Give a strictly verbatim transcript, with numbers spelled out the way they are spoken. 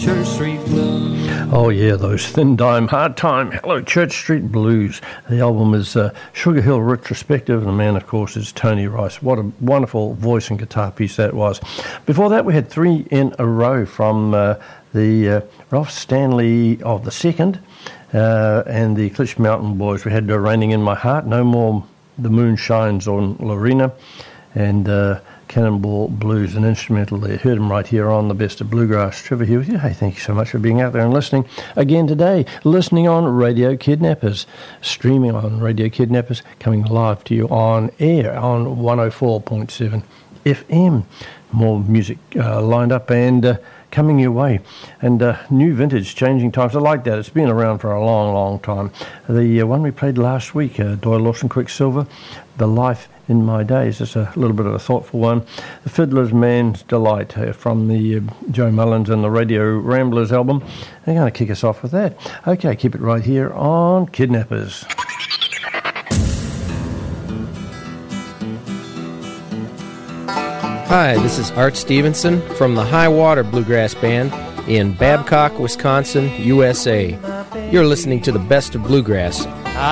Church Street Blues. Oh yeah, those Thin Dime, Hard Time, Hello Church Street Blues. The album is uh, Sugar Hill Retrospective, and the man, of course, is Tony Rice. What a wonderful voice and guitar piece that was. Before that, we had three in a row from uh, the uh, Ralph Stanley of the Second uh, and the Eclipse Mountain Boys. We had uh, Raining in My Heart, No More The Moon Shines on Lorena, and uh, Cannonball Blues, an instrumental there. Heard him right here on the Best of Bluegrass. Trevor here with you. Hey, thank you so much for being out there and listening again today. Listening on Radio Kidnappers, streaming on Radio Kidnappers, coming live to you on air on one oh four point seven F M. More music uh, lined up and uh, coming your way. And uh, new vintage, changing times. I like that. It's been around for a long, long time. The uh, one we played last week, uh, Doyle Lawson Quicksilver, The Life in My Days. It's a little bit of a thoughtful one. The Fiddler's Man's Delight uh, from the uh, Joe Mullins and the Radio Ramblers album. They're going to kick us off with that. Okay, keep it right here on Kidnappers. Hi, this is Art Stevenson from the High Water Bluegrass Band in Babcock, Wisconsin, U S A. You're listening to the Best of Bluegrass